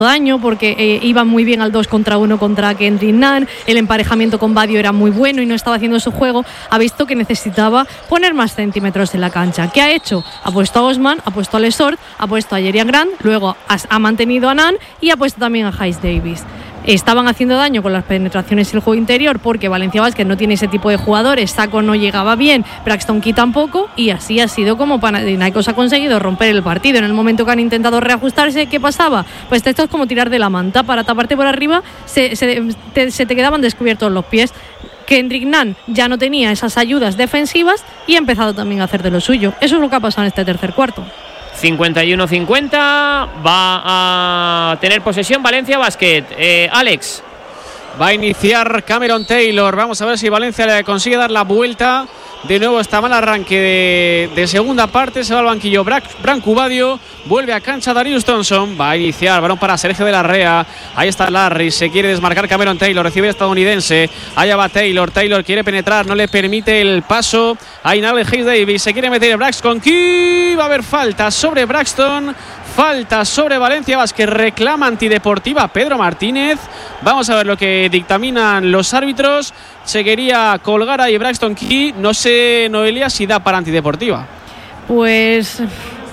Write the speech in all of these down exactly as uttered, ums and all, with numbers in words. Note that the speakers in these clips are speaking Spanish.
daño porque eh, iba muy bien al dos contra uno contra Kendrick Nunn, el emparejamiento con Badio era muy bueno y no estaba haciendo su juego, ha visto que necesitaba poner más centímetros en la cancha. ¿Qué ha hecho? Ha puesto a Osman, ha puesto a Lesort, ha puesto a Jerian Grant, luego ha, ha mantenido a Nunn y ha puesto también a Hayes Davis. Estaban haciendo daño con las penetraciones y el juego interior porque Valencia Basket no tiene ese tipo de jugadores. Saco no llegaba bien, Braxton Key tampoco, y así ha sido como Panathinaikos ha conseguido romper el partido. En el momento que han intentado reajustarse, ¿qué pasaba? Pues esto es como tirar de la manta. Para taparte por arriba se, se, te, se te quedaban descubiertos los pies. Kendrick Nunn ya no tenía esas ayudas defensivas y ha empezado también a hacer de lo suyo. Eso es lo que ha pasado en este tercer cuarto. cincuenta y uno cincuenta, va a tener posesión Valencia Basket. Eh, Alex. Va a iniciar Cameron Taylor. Vamos a ver si Valencia le consigue dar la vuelta. De nuevo está mal arranque de, de segunda parte. Se va al banquillo Branco Badio. Vuelve a cancha Darius Thompson. Va a iniciar. Balón para Sergio de la Rea. Ahí está Larry. Se quiere desmarcar Cameron Taylor. Recibe el estadounidense. Allá va Taylor. Taylor quiere penetrar. No le permite el paso. Ahí Nale Hayes Davis. Se quiere meter Braxton Key. Va a haber falta sobre Braxton. Falta sobre Valencia Basket. Reclama antideportiva Pedro Martínez. Vamos a ver lo que dictaminan los árbitros. Se quería colgar ahí Braxton Key. No sé, Noelia, si da para antideportiva. Pues...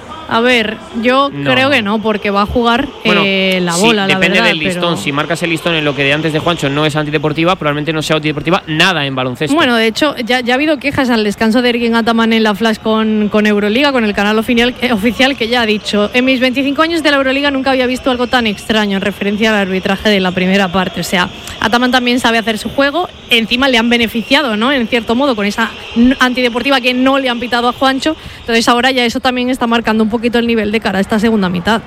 A ver, yo no. creo que no, porque va a jugar bueno, eh, la bola, sí, la depende verdad, del listón. pero... Si marcas el listón en lo que de antes de Juancho no es antideportiva, probablemente no sea antideportiva nada en baloncesto. Bueno, de hecho, ya, ya ha habido quejas al descanso de Ergin Ataman en la Flash con, con Euroliga, con el canal oficial, eh, oficial que ya ha dicho: en mis veinticinco años de la Euroliga nunca había visto algo tan extraño en referencia al arbitraje de la primera parte. O sea, Ataman también sabe hacer su juego, encima le han beneficiado, ¿no? En cierto modo, con esa antideportiva que no le han pitado a Juancho. Entonces ahora ya eso también está marcando un poquito el nivel de cara a esta segunda mitad.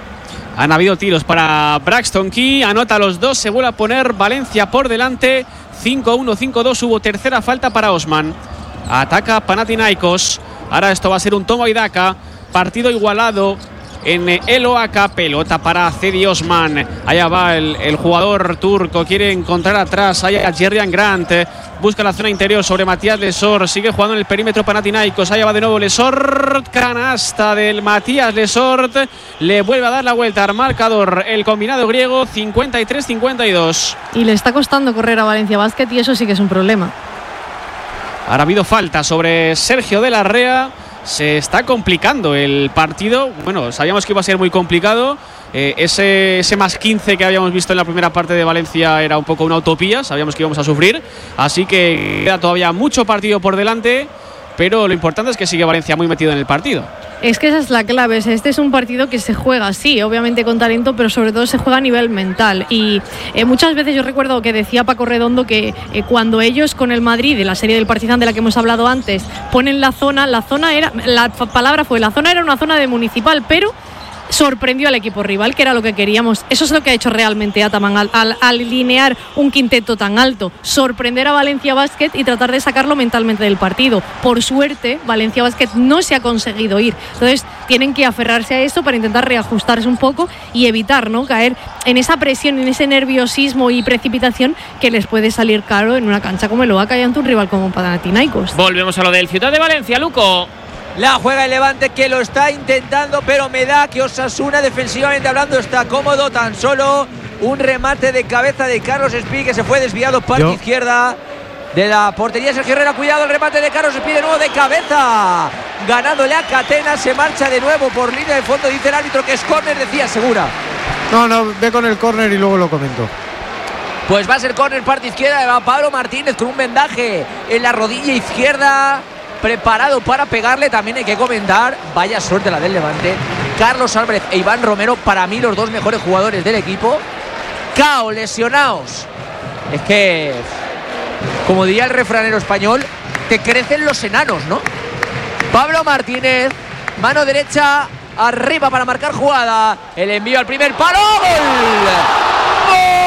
Han habido tiros para Braxton Key, anota los dos, se vuelve a poner Valencia por delante, cinco uno, cinco dos, hubo tercera falta para Osman. Ataca Panathinaikos, ahora esto va a ser un toma y daca, partido igualado en el O A K, pelota para Cedi Osman. Allá va el, el jugador turco, quiere encontrar atrás, allá Jerian Grant, busca la zona interior sobre Matías Lesort, sigue jugando en el perímetro Panathinaikos, allá va de nuevo Lesort, canasta del Matías Lesort, le vuelve a dar la vuelta al marcador el combinado griego, cincuenta y tres cincuenta y dos. Y le está costando correr a Valencia Basket y eso sí que es un problema. Ahora ha habido falta sobre Sergio de la Rea. Se está complicando el partido. Bueno, sabíamos que iba a ser muy complicado. Eh, ese, ese más quince que habíamos visto en la primera parte de Valencia era un poco una utopía. Sabíamos que íbamos a sufrir. Así que queda todavía mucho partido por delante. Pero lo importante es que sigue Valencia muy metido en el partido. Es que esa es la clave. Este es un partido que se juega, sí, obviamente con talento, pero sobre todo se juega a nivel mental. Y eh, muchas veces yo recuerdo que decía Paco Redondo que eh, cuando ellos con el Madrid, de la serie del Partizan de la que hemos hablado antes, ponen la zona, la zona era, la palabra fue, la zona era una zona de Municipal, pero sorprendió al equipo rival, que era lo que queríamos. Eso es lo que ha hecho realmente Ataman al, al, al alinear un quinteto tan alto, sorprender a Valencia Basket y tratar de sacarlo mentalmente del partido. Por suerte, Valencia Basket no se ha conseguido ir, entonces tienen que aferrarse a eso para intentar reajustarse un poco y evitar, ¿no?, caer en esa presión, en ese nerviosismo y precipitación que les puede salir caro en una cancha como el O A K y ante un rival como Panathinaikos. Volvemos a lo del Ciudad de Valencia, Luco. La juega el Levante, que lo está intentando, pero me da que Osasuna, defensivamente hablando, está cómodo. Tan solo un remate de cabeza de Carlos Espí, que se fue desviado parte Yo. izquierda de la portería Sergio Herrera. Cuidado, el remate de Carlos Espí de nuevo de cabeza, ganándole a Catena. Se marcha de nuevo por línea de fondo, dice el árbitro que es córner, decía Segura. No, no, ve con el córner y luego lo comento. Pues va a ser córner parte izquierda, va Pablo Martínez con un vendaje en la rodilla izquierda, preparado para pegarle. También hay que comentar, vaya suerte la del Levante, Carlos Álvarez e Iván Romero, para mí los dos mejores jugadores del equipo, K O, lesionados. Es que, como diría el refranero español, te crecen los enanos, ¿no? Pablo Martínez, mano derecha arriba para marcar jugada, el envío al primer palo, ¡gol! ¡Gol!